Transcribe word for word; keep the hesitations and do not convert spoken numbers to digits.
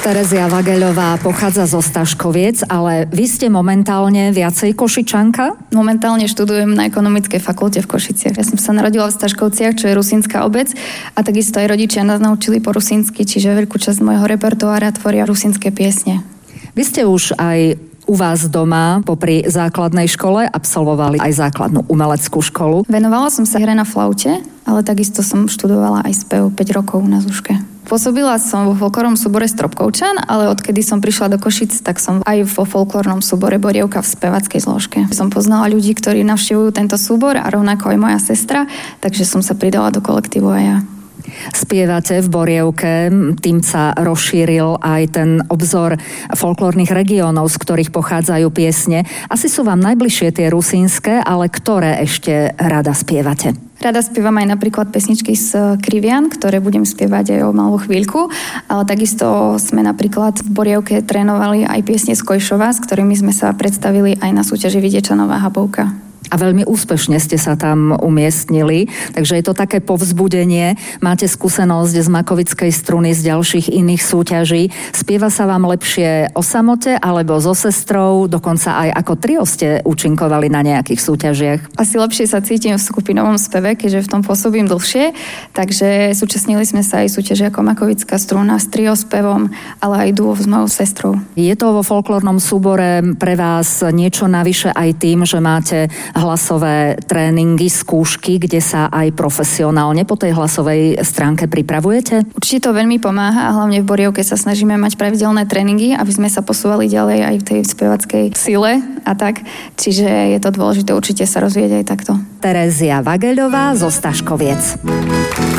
Terezia Vageľová pochádza zo Staškoviec, ale vy ste momentálne viacej Košičanka? Momentálne študujem na ekonomickej fakulte v Košiciach. Ja som sa narodila v Staškovciach, čo je rusínska obec, a takisto aj rodičia nás naučili po rusínsky, čiže veľkú časť môjho repertoára tvoria rusínske piesne. Vy ste už aj u vás doma popri základnej škole absolvovali aj základnú umeleckú školu. Venovala som sa hre na flaute, ale takisto som študovala aj spev päť rokov na Zúške. Pôsobila som vo folklórnom súbore Stropkovčan, ale odkedy som prišla do Košic, tak som aj vo folklórnom súbore Borievka v spevackej zložke. Som poznala ľudí, ktorí navštevujú tento súbor, a rovnako aj moja sestra, takže som sa pridala do kolektívu aj ja. Spievate v Borievke, tým sa rozšíril aj ten obzor folklórnych regiónov, z ktorých pochádzajú piesne. Asi sú vám najbližšie tie rusínske, ale ktoré ešte rada spievate? Rada spievam aj napríklad pesničky z Krivian, ktoré budem spievať aj o malú chvíľku, ale takisto sme napríklad v Borievke trénovali aj piesne z Kojšova, s ktorými sme sa predstavili aj na súťaži Vidiečanová Habovka. A veľmi úspešne ste sa tam umiestnili, takže je to také povzbudenie. Máte skúsenosť z Makovickej struny, z ďalších iných súťaží. Spieva sa vám lepšie o samote alebo so sestrou, dokonca aj ako trio ste účinkovali na nejakých súťažiach? Asi lepšie sa cítim v skupinovom speve, keďže v tom pôsobím dlhšie, takže súčasnili sme sa aj súťaži ako Makovická struna s trio spevom, ale aj duo s mojou sestrou. Je to vo folklórnom súbore pre vás niečo navyše aj tým, že máte hlasové tréningy, skúšky, kde sa aj profesionálne po tej hlasovej stránke pripravujete? Určite to veľmi pomáha a hlavne v Borievke sa snažíme mať pravidelné tréningy, aby sme sa posúvali ďalej aj v tej spevackej sile a tak. Čiže je to dôležité určite sa rozvíjať aj takto. Terezia Vageľová zo Staškoviec.